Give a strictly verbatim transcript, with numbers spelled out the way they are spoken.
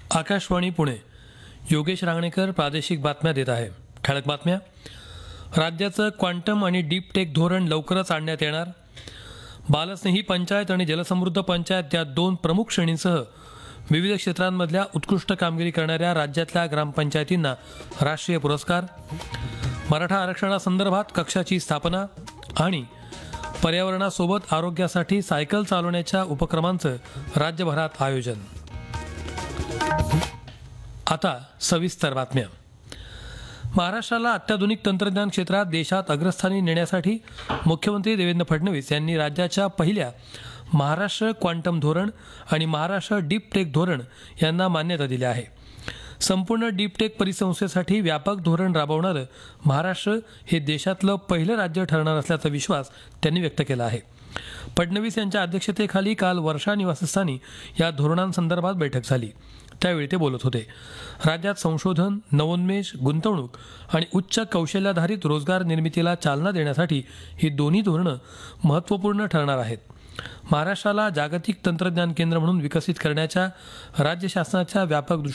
आकाशवाणी पुणे. योगेश रांगणेकर प्रादेशिक बातम्या देत आहे. ठळक बातम्या. राज्याचं क्वांटम आणि डीप टेक धोरण लवकरच आणण्यात येणार. बालस्नेही पंचायत आणि जलसमृद्ध पंचायत या दोन प्रमुख श्रेणींसह विविध क्षेत्रांमधल्या उत्कृष्ट कामगिरी करणाऱ्या राज्यातल्या ग्रामपंचायतींना राष्ट्रीय पुरस्कार. मराठा आरक्षणासंदर्भात कक्षाची स्थापना आणि पर्यावरणासोबत आरोग्यासाठी सायकल चालवण्याच्या उपक्रमांचं राज्यभरात आयोजन. आता सविस्तर बातम्या. महाराष्ट्राला अत्याधुनिक तंत्रज्ञान क्षेत्रात देशात अग्रस्थानी नेण्यासाठी मुख्यमंत्री देवेंद्र फडणवीस यांनी राज्याच्या पहिल्या महाराष्ट्र क्वांटम धोरण आणि महाराष्ट्र डीप टेक धोरण यांना मान्यता दिली आहे. संपूर्ण डीप टेक परिसंस्थेसाठी व्यापक धोरण राबवणारं महाराष्ट्र हे देशातलं पहिलं राज्य ठरणार असल्याचा विश्वास त्यांनी व्यक्त केला आहे. फडणवीस यांच्या अध्यक्षतेखाली काल वर्षा निवासस्थानी या धोरणांसंदर्भात बैठक झाली. त्यावेळी ते बोलत होते. राज्यात संशोधन, नवोन्मेष, गुंतवणूक आणि उच्च कौशल्याधारित रोजगार निर्मितीला चालना देण्यासाठी ही दोन्ही धोरणं महत्त्वपूर्ण ठरणार आहेत. महाराष्ट्राला जागतिक तंत्रज्ञान केंद्र म्हणून विकसित करण्याच्या राज्य शासनाच्या व्यापक